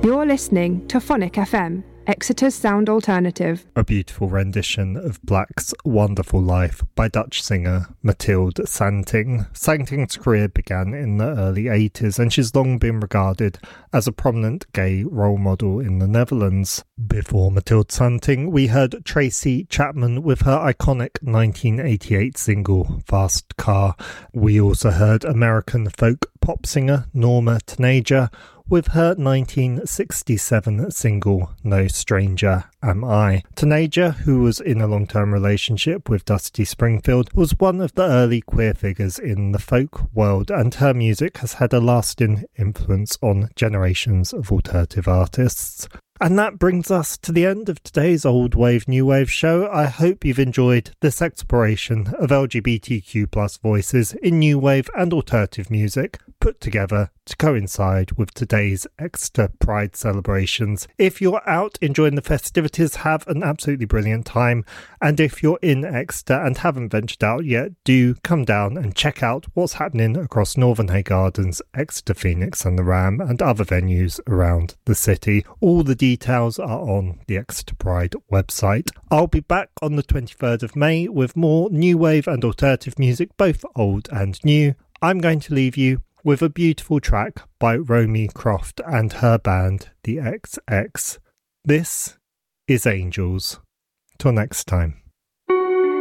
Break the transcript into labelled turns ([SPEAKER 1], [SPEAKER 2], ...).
[SPEAKER 1] You're listening to Phonic FM, Exeter's sound alternative.
[SPEAKER 2] A beautiful rendition of Black's Wonderful Life by Dutch singer Mathilde Santing. Santing's career began in the early 80s and she's long been regarded as a prominent gay role model in the Netherlands. Before Mathilde Santing, we heard Tracy Chapman with her iconic 1988 single Fast Car. We also heard American folk pop singer Norma Tanager with her 1967 single No Stranger Am I. Tanager, who was in a long-term relationship with Dusty Springfield, was one of the early queer figures in the folk world, and her music has had a lasting influence on generations of alternative artists. And that brings us to the end of today's Old Wave New Wave show. I hope you've enjoyed this exploration of LGBTQ+ voices in new wave and alternative music, put together to coincide with today's Exeter Pride celebrations. If you're out enjoying the festivities, have an absolutely brilliant time. And if you're in Exeter and haven't ventured out yet, do come down and check out what's happening across Northern Hay Gardens, Exeter Phoenix and the Ram, and other venues around the city. All the details are on the Exeter Pride website. I'll be back on the 23rd of May with more new wave and alternative music, both old and new. I'm going to leave you with a beautiful track by Romy Croft and her band, the XX. This is Angels. Till next time.